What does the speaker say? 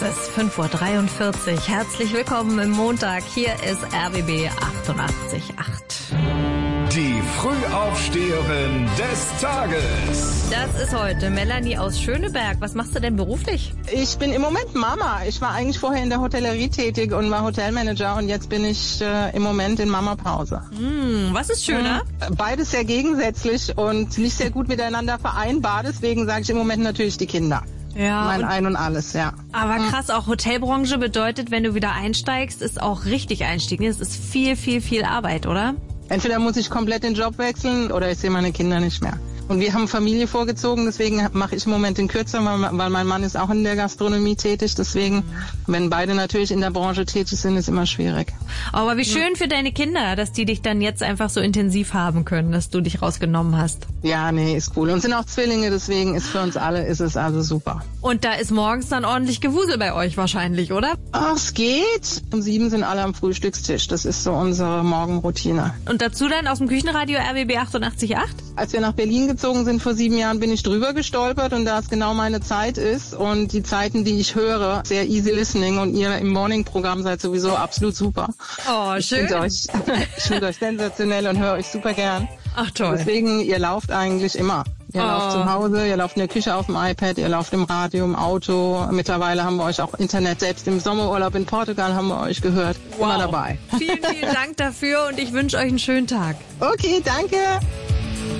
ist 5:43 Uhr. Herzlich willkommen im Montag. Hier ist RBB 88.8. Die Frühaufsteherin des Tages. Das ist heute Melanie aus Schöneberg. Was machst du denn beruflich? Ich bin im Moment Mama. Ich war eigentlich vorher in der Hotellerie tätig und war Hotelmanager und jetzt bin ich im Moment in Mama-Pause. Was ist schöner? Beides sehr gegensätzlich und nicht sehr gut miteinander vereinbar. Deswegen sage ich im Moment natürlich die Kinder. Ja. Mein Ein und Alles, ja. Aber krass, auch Hotelbranche bedeutet, wenn du wieder einsteigst, ist auch richtig Einstieg. Es ist viel, viel, viel Arbeit, oder? Entweder muss ich komplett den Job wechseln oder ich sehe meine Kinder nicht mehr. Und wir haben Familie vorgezogen, deswegen mache ich im Moment den kürzer, weil mein Mann ist auch in der Gastronomie tätig. Deswegen, wenn beide natürlich in der Branche tätig sind, ist immer schwierig. Aber wie schön für deine Kinder, dass die dich dann jetzt einfach so intensiv haben können, dass du dich rausgenommen hast. Ja, nee, ist cool. Und sind auch Zwillinge, deswegen ist für uns alle, ist es also super. Und da ist morgens dann ordentlich Gewusel bei euch wahrscheinlich, oder? Ach, es geht. Um 7 sind alle am Frühstückstisch. Das ist so unsere Morgenroutine. Und dazu dann aus dem Küchenradio RBB 88.8? Als wir nach Berlin gezogen sind vor 7 Jahren, bin ich drüber gestolpert und da es genau meine Zeit ist und die Zeiten, die ich höre, sehr easy listening und ihr im Morning-Programm seid sowieso absolut super. Oh, schön. Ich finde euch sensationell und höre euch super gern. Ach toll. Deswegen, ihr lauft eigentlich immer. Ihr lauft zu Hause, ihr lauft in der Küche auf dem iPad, ihr lauft im Radio, im Auto. Mittlerweile haben wir euch auch Internet. Selbst im Sommerurlaub in Portugal haben wir euch gehört. Wow. Immer dabei. Vielen, vielen Dank dafür und ich wünsche euch einen schönen Tag. Okay, danke.